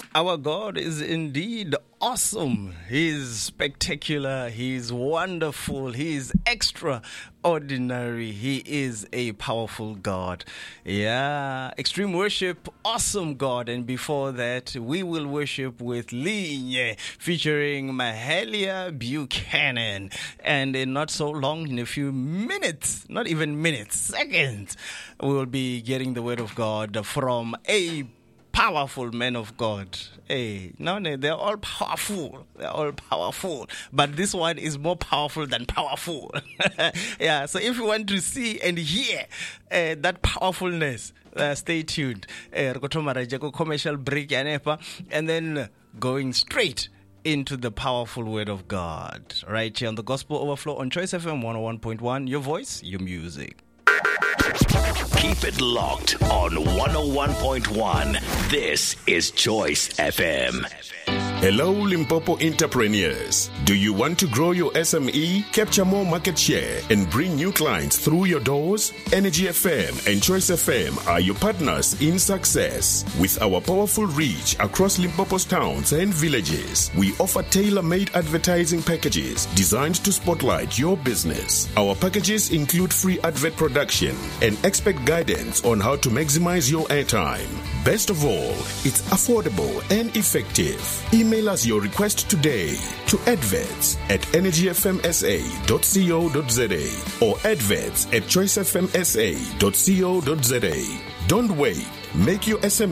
Our God is indeed awesome. He's spectacular. He's wonderful. He's extraordinary. He is a powerful God. Yeah. Extreme worship, awesome God. And before that, we will worship with Linye featuring Mahalia Buchanan. And in not so long, in a few minutes, not even minutes, seconds, we will be getting the word of God from a powerful men of God. Hey, no, they're all powerful. They're all powerful. But this one is more powerful than powerful. Yeah, so if you want to see and hear that powerfulness, stay tuned. Commercial break and then going straight into the powerful word of God. Right here on the Gospel Overflow on Choice FM 101.1. Your voice, your music. Keep it locked on 101.1. This is Choice FM. Hello, Limpopo entrepreneurs. Do you want to grow your SME, capture more market share, and bring new clients through your doors? Energy FM and Choice FM are your partners in success. With our powerful reach across Limpopo's towns and villages, we offer tailor-made advertising packages designed to spotlight your business. Our packages include free advert production and expert guidance on how to maximize your airtime. Best of all, it's affordable and effective. Email us your request today to adverts@energyfmsa.co.za or adverts@choicefmsa.co.za. Don't wait. Make your SME